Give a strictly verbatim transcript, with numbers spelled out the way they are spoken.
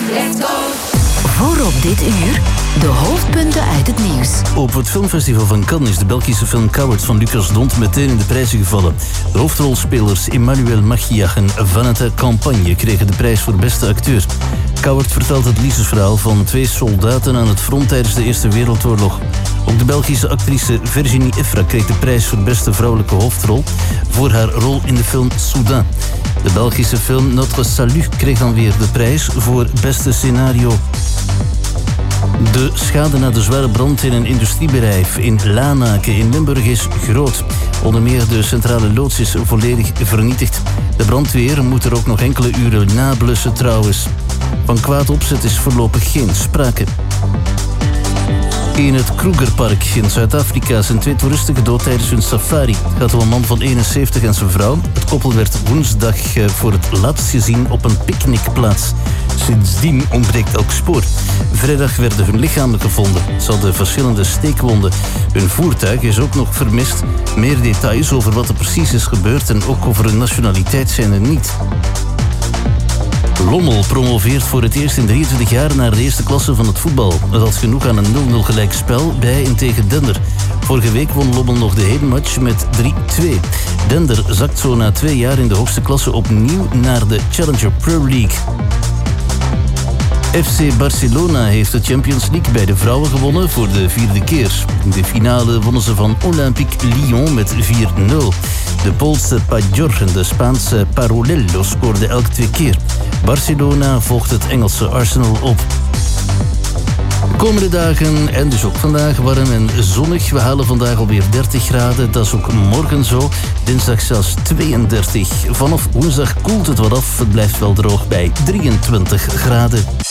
Let's go! Voor op dit uur de hoofdpunten uit het nieuws. Op het filmfestival van Cannes is de Belgische film Coward van Lucas Dont meteen in de prijzen gevallen. De hoofdrolspelers Emmanuel Machiach en Vanessa Campagne kregen de prijs voor beste acteur. Coward vertelt het liefdesverhaal van twee soldaten aan het front tijdens de Eerste Wereldoorlog. Ook de Belgische actrice Virginie Efra kreeg de prijs voor beste vrouwelijke hoofdrol voor haar rol in de film Soudain. De Belgische film Notre Salut kreeg dan weer de prijs voor beste scenario. De schade na de zware brand in een industriebedrijf in Lanaken in Limburg is groot. Onder meer de centrale loods is volledig vernietigd. De brandweer moet er ook nog enkele uren nablussen trouwens. Van kwaad opzet is voorlopig geen sprake. In het Krugerpark in Zuid-Afrika zijn twee toeristen gedood tijdens hun safari. Het gaat om een man van eenenzeventig en zijn vrouw. Het koppel werd woensdag voor het laatst gezien op een picknickplaats. Sindsdien ontbreekt elk spoor. Vrijdag werden hun lichamen gevonden. Ze hadden verschillende steekwonden. Hun voertuig is ook nog vermist. Meer details over wat er precies is gebeurd en ook over hun nationaliteit zijn er niet. Lommel promoveert voor het eerst in drieëntwintig jaar naar de eerste klasse van het voetbal. Dat had genoeg aan een nul nul gelijkspel bij en tegen Dender. Vorige week won Lommel nog de heenmatch met drie twee. Dender zakt zo na twee jaar in de hoogste klasse opnieuw naar de Challenger Pro League. F C Barcelona heeft de Champions League bij de vrouwen gewonnen voor de vierde keer. In de finale wonnen ze van Olympique Lyon met vier nul. De Poolse Pajor en de Spaanse Parolello scoorden elk twee keer. Barcelona volgt het Engelse Arsenal op. De komende dagen en dus ook vandaag warm en zonnig. We halen vandaag alweer dertig graden. Dat is ook morgen zo. Dinsdag zelfs tweeëndertig. Vanaf woensdag koelt het wat af. Het blijft wel droog bij drieëntwintig graden.